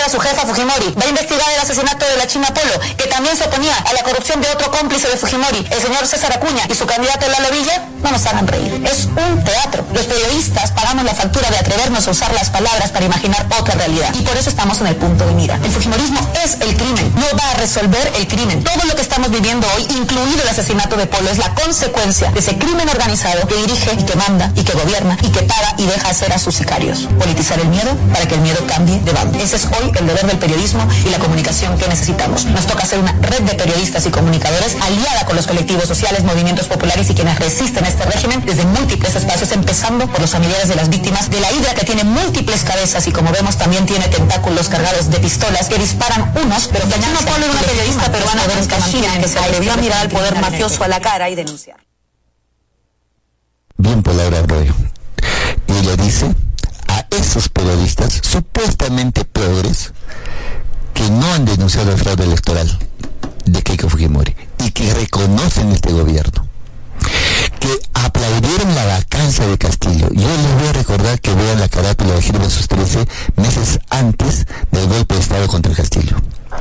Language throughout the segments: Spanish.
era su jefa Fujimori. Va a investigar el asesinato de la China Polo, que también se oponía a la corrupción de otro cómplice de Fujimori, el señor César Acuña, y su candidato Lalo Villa. No nos hagan reír. Es un teatro. Los periodistas pagamos la factura de atrevernos a usar las palabras para imaginar otra realidad. Y por eso estamos en el punto de mira. El fujimorismo es el crimen. No va a resolver el crimen. Todo lo que estamos viviendo hoy, incluido el asesinato de Polo, es la consecuencia de ese crimen organizado que dirige y que manda y que gobierna y que paga y deja hacer a sus sicarios. Politizar el miedo para que el miedo cambie de bando. Ese es hoy el deber del periodismo y la comunicación que necesitamos. Nos toca hacer una red de periodistas y comunicadores aliada con los colectivos sociales, movimientos populares y quienes resisten a este régimen desde múltiples espacios, empezando por los familiares de las víctimas de la hidra, que tiene múltiples cabezas y, como vemos, también tiene tentáculos cargados de pistolas que disparan unos, pero que China Polo era una periodista peruana que se atrevió a mirar al poder mafioso a la cara y denunciar. Bien por Laura Arroyo. Y le dice a esos periodistas supuestamente peores que no han denunciado el fraude electoral de Keiko Fujimori y que reconocen este gobierno, que aplaudieron la vacancia de Castillo. Yo les voy a recordar que vean la carátula de Gilberto sus 13 meses antes del golpe de Estado contra el Castillo.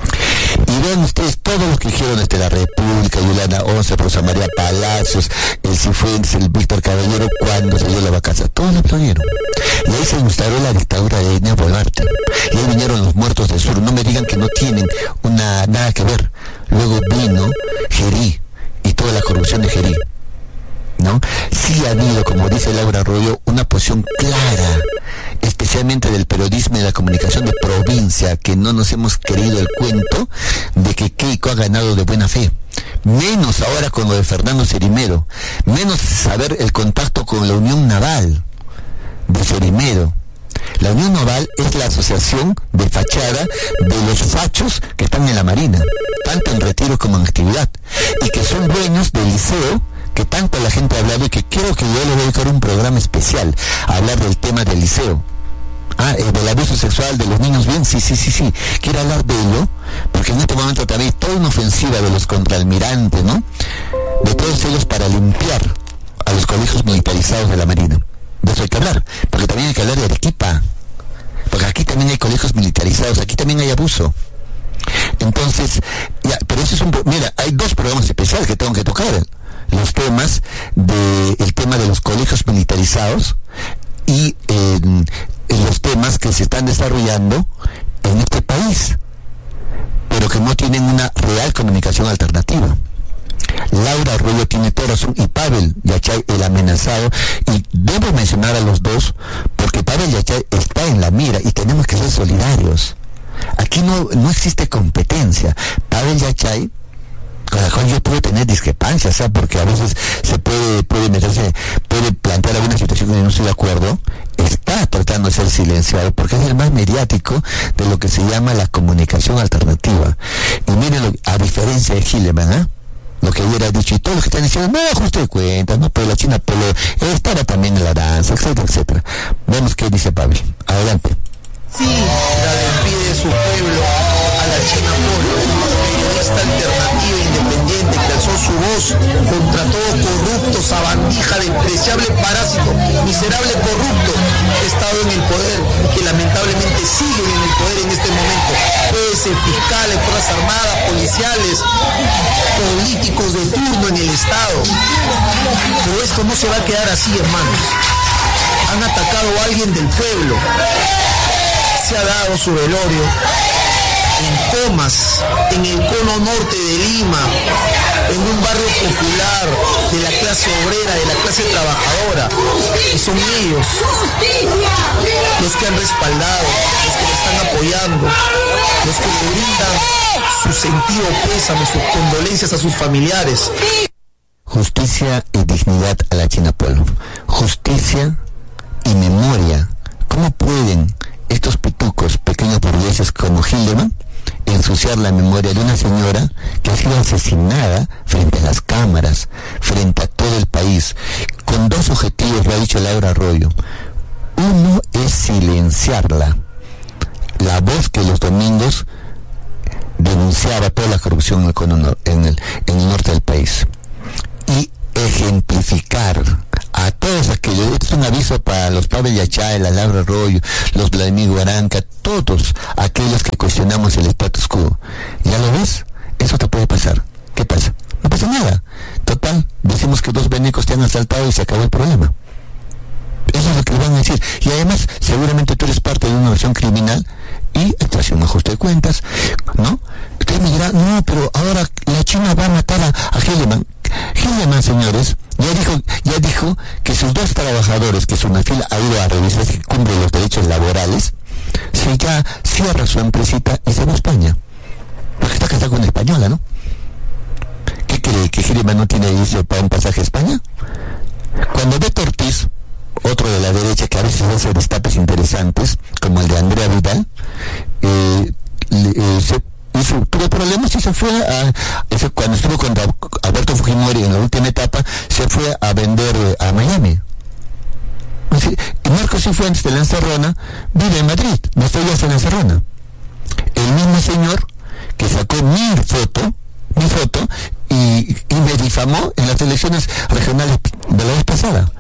Y vean ustedes todos los que dijeron desde la República, Yolanda Once, Rosa María Palacios, el Cifuentes, el Víctor Caballero, cuando salió la vacancia, todos lo aplaudieron. Y ahí se instauró la dictadura de Edna Boluarte. Y ahí vinieron los muertos del sur. No me digan que no tienen nada que ver. Luego vino Gerí y toda la corrupción de Gerí, ¿no? Sí ha habido, como dice Laura Arroyo, una posición clara, especialmente del periodismo y de la comunicación de provincia, que no nos hemos creído el cuento de que Keiko ha ganado de buena fe. Menos ahora con lo de Fernando Cerimero, menos saber el contacto con la Unión Naval de Cerimero. La Unión Naval es la asociación de fachada de los fachos que están en la Marina, tanto en retiro como en actividad, y que son dueños del liceo, que tanto la gente ha hablado, y que creo que yo le voy a dedicar un programa especial a hablar del tema del liceo. Del abuso sexual de los niños, bien, sí. Quiero hablar de ello, porque en este momento también hay toda una ofensiva de los contraalmirantes, ¿no? De todos ellos para limpiar a los colegios militarizados de la Marina. De eso hay que hablar, porque también hay que hablar de Arequipa, porque aquí también hay colegios militarizados, aquí también hay abuso. Entonces, pero eso es mira, hay dos programas especiales que tengo que tocar. Los temas el tema de los colegios militarizados y los temas que se están desarrollando en este país, pero que no tienen una real comunicación alternativa. Laura Arroyo tiene toda razón, y Pavel Yachay, el amenazado, y debo mencionar a los dos porque Pavel Yachay está en la mira y tenemos que ser solidarios. Aquí no existe competencia. Pavel Yachay, con la cual yo puedo tener discrepancias, porque a veces se puede plantear alguna situación que no estoy de acuerdo, está tratando de ser silenciado porque es el más mediático de lo que se llama la comunicación alternativa. Y miren, a diferencia de Hilleman, lo que hubiera dicho, y todos los que están diciendo, no, ajuste de cuentas, no, pero la China Polo estaba también en la danza, etcétera. Vemos qué dice Pavel. Adelante. Sí, la despide su pueblo a la China Polo, periodista alternativa independiente que alzó su voz contra todo corrupto, sabandija, despreciable parásito, miserable corrupto que ha estado en el poder y que lamentablemente siguen en el poder en este momento. Jueces, fiscales, fuerzas armadas, policiales, políticos de turno en el Estado. Pero esto no se va a quedar así, hermanos. Han atacado a alguien del pueblo. Se ha dado su velorio en Comas, en el cono norte de Lima, en un barrio popular de la clase obrera, de la clase trabajadora. Y son ellos los que han respaldado, los que le están apoyando, los que le brindan su sentido pésame, sus condolencias a sus familiares. Justicia y dignidad a la China Polo. Justicia y memoria. ¿Cómo pueden estos pitucos, pequeños burgueses como Hildeman, ensuciar la memoria de una señora que ha sido asesinada frente a las cámaras, frente a todo el país, con dos objetivos, lo ha dicho Laura Arroyo? Uno es silenciarla, la voz que los domingos denunciaba toda la corrupción en el norte del país, y ejemplificar a todos aquellos, esto es un aviso para los Pavel Yachay, la Laura Arroyo, los Vladimir Guaranca, todos aquellos que cuestionamos el status quo. ¿Ya lo ves? Eso te puede pasar. ¿Qué pasa? No pasa nada. Total, decimos que 2 venecos te han asaltado y se acabó el problema. Eso es lo que le van a decir. Y además, seguramente tú eres parte de una organización criminal y estás haciendo un ajuste de cuentas, ¿no? Usted me dirá, no, pero ahora la China va a matar a Hilleman. Hilleman, señores, ya dijo que sus 2 trabajadores que Sunafil ha ido a revisar si cumplen los derechos laborales, si ya cierra su empresita y se va a España. Porque está casado con una española, ¿no? ¿Qué cree? ¿Que Hilleman no tiene inicio para un pasaje a España? Cuando Beto Ortiz, otro de la derecha que a veces hace destapes interesantes, como el de Andrea Vidal, tuvo problemas y se fue cuando estuvo con Alberto Fujimori en la última etapa, se fue a vender a Miami. Y Marcos Cifuentes de la Encerrona vive en Madrid, no estoy ya en la Encerrona. El mismo señor que sacó mi foto y me difamó en las elecciones regionales de la vez pasada.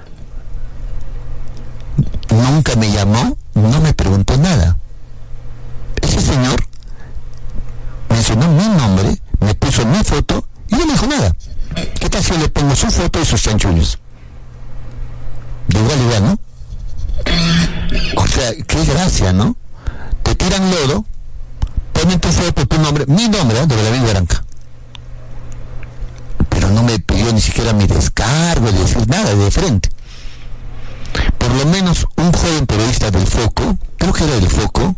Nunca me llamó, no me preguntó nada. Ese señor mencionó mi nombre, me puso mi foto y no me dijo nada. ¿Qué tal si yo le pongo su foto y sus chanchullos? De igual, ¿no? O sea, qué gracia, ¿no? Te tiran lodo, ponen tu foto, tu nombre, mi nombre, de Vladimir Guaranca. Pero no me pidió ni siquiera mi descargo, de decir nada de frente. Por lo menos un joven periodista del Foco, creo que era del Foco,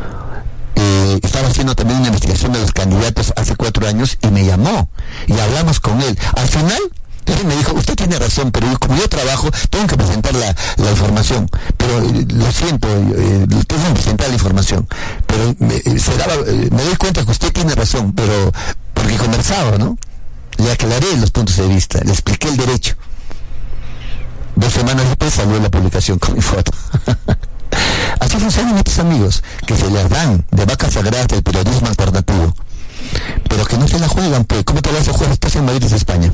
estaba haciendo también una investigación de los candidatos hace 4 años y me llamó y hablamos con él. Al final, él me dijo, usted tiene razón, pero como yo trabajo, tengo que presentar la información. Pero lo siento, tengo que presentar la información. Pero me doy cuenta que usted tiene razón, pero porque conversaba, ¿no? Le aclaré los puntos de vista, le expliqué el derecho. 2 semanas después salió la publicación con mi foto. Así funcionan estos amigos, que se les dan de vacas sagradas del periodismo alternativo, pero que no se la juegan, pues. ¿Cómo te vas a jugar? Estás en Madrid, es España.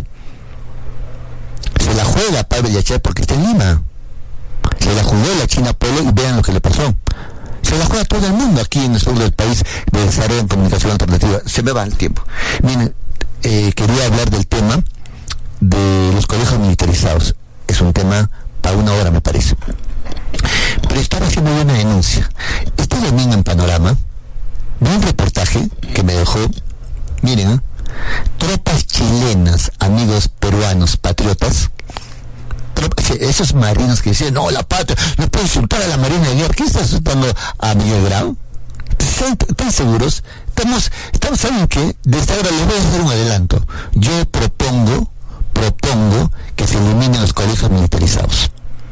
Se la juega Pavel Yachay porque está en Lima. Se la jugó la China Polo y vean lo que le pasó. Se la juega todo el mundo aquí en el sur del país de desarrollo en comunicación alternativa. Se me va el tiempo. Miren, quería hablar del tema de los colegios militarizados. Es un tema para 1 hora, me parece. Pero estaba haciendo una denuncia. Este domingo en Panorama vi un reportaje que me dejó, miren, tropas chilenas, amigos peruanos, patriotas, esos marinos que decían, no, la patria, no puede insultar a la Marina de Guerra. ¿Qué está insultando a Miguel Grau? ¿Están seguros? Estamos, ¿saben qué? Desde ahora les voy a hacer un adelanto. Yo propongo que se eliminen los colegios militarizados.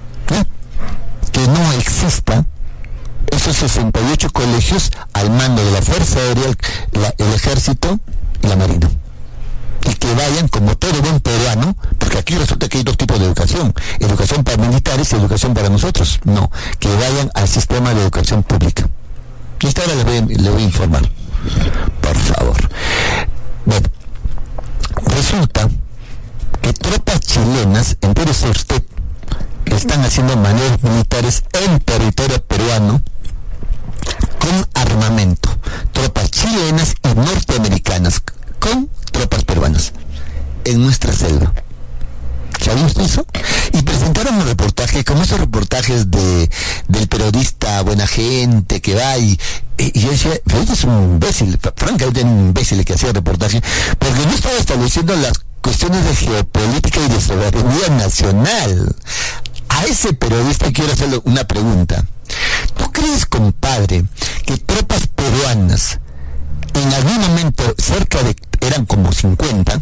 Que no exista esos 68 colegios al mando de la Fuerza Aérea, el Ejército y la Marina. Y que vayan como todo buen peruano, porque aquí resulta que hay 2 tipos de educación para militares y educación para nosotros. No, que vayan al sistema de educación pública. Y esta hora le voy a informar, por favor. Bueno, resulta que tropas chilenas, entérese usted, están haciendo maniobras militares en territorio peruano con armamento. Tropas chilenas y norteamericanas con tropas peruanas en nuestra selva. ¿Sabía usted eso? Y presentaron un reportaje, como esos reportajes del periodista buena gente que va y yo decía, pero este es un imbécil, francamente un imbécil que hacía el reportaje, porque no estaba estableciendo las cuestiones de geopolítica y de soberanía nacional. A ese periodista quiero hacerle una pregunta. ¿Tú crees, compadre, que tropas peruanas en algún momento eran como 50,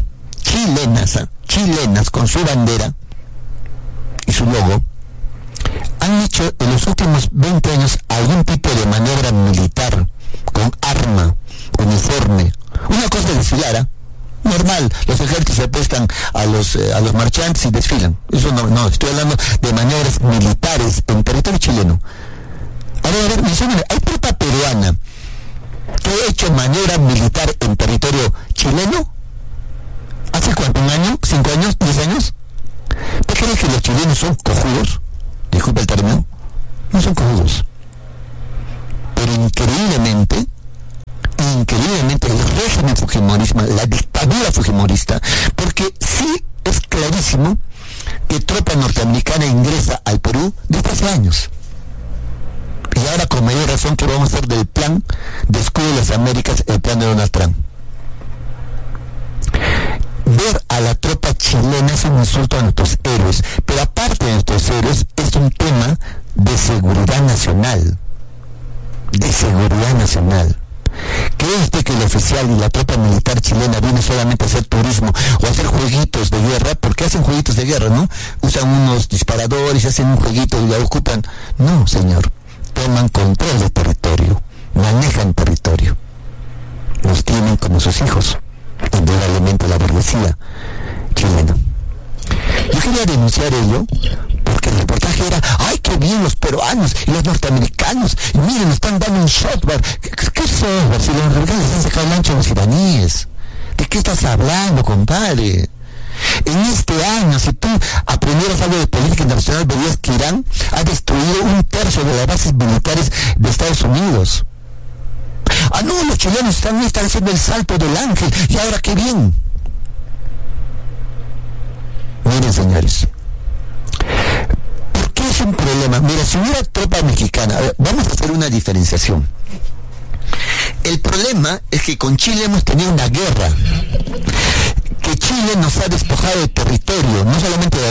chilenas con su bandera y su logo, han hecho en los últimos 20 años algún tipo de maniobra militar con arma, uniforme? Una cosa es desfilar, normal, los ejércitos se prestan a los marchantes y desfilan. Eso no, estoy hablando de maniobras militares en territorio chileno. A ver, mencióname, ¿hay tropa peruana que ha hecho maniobra militar en territorio chileno? ¿Hace cuánto? ¿1 año? ¿5 años? ¿10 años? ¿Tú crees que los chilenos son increíblemente el régimen fujimorista, la dictadura fujimorista, porque sí es clarísimo que tropa norteamericana ingresa al Perú desde hace años. Y ahora con mayor razón que vamos a hacer del plan de escudo de las Américas el plan de Donald Trump. Ver a la tropa chilena es un insulto a nuestros héroes, pero aparte de nuestros héroes es un tema de seguridad nacional. De seguridad nacional. ¿Cree usted que el oficial y la tropa militar chilena viene solamente a hacer turismo o a hacer jueguitos de guerra? Porque hacen jueguitos de guerra, ¿no? Usan unos disparadores, hacen un jueguito y la ocupan. No, señor. Toman control del territorio, manejan territorio. Nos tienen como sus hijos, indudablemente la burguesía chilena. Yo quería denunciar ello porque el reportaje era, ¡ay, qué bien los peruanos y los norteamericanos! Y miren, nos están dando un software. ¿Qué software? Si los republicanos han sacado el ancho a los iraníes. ¿De qué estás hablando, compadre? En este año, si tú aprendieras algo de política internacional, verías que Irán ha destruido 1/3 de las bases militares de Estados Unidos. Ah, no, los chilenos están haciendo el salto del ángel, y ahora qué bien. Miren, señores, ¿por qué es un problema? Mira, si hubiera tropa mexicana, vamos a hacer una diferenciación. El problema es que con Chile hemos tenido una guerra, que Chile nos ha despojado de territorio, no solamente de